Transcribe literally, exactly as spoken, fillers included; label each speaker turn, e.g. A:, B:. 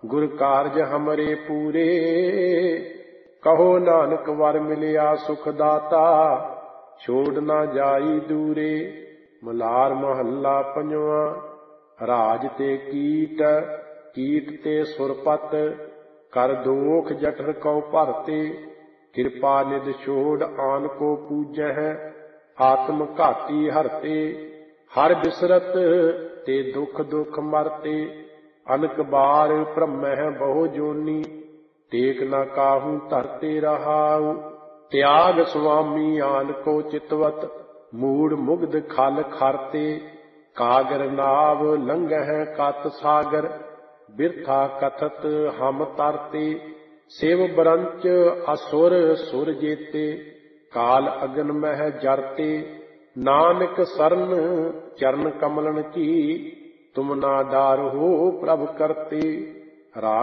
A: गुर कारज हमरे पूरे। कहो नानक वर मिलिया सुख दाता, छोड़ ना जाई दूरे। मलार महला पंजवा। राज ते कीट, कीट ते सुरपत, कर दोख जठर कौ भरते। कृपा निध छोड़ आन को पूजह, आत्म घाती हरते। हर बिसरत ते दुख दुख मरते। अनक बार भ्रमह बहु जोनी, टेक न काहू धरते रहाऊ। त्याग स्वामी आन को चितवत, मूड मुग्ध खल खरते। कागर नाव लंघह कत सागर, बिरथा कथत हम तरते। शिव बरंच असुर सुर जेते, काल अगन मह जरते। नानक सरन चरण कमलन की, तुम ना डार हो प्रभ करते। राग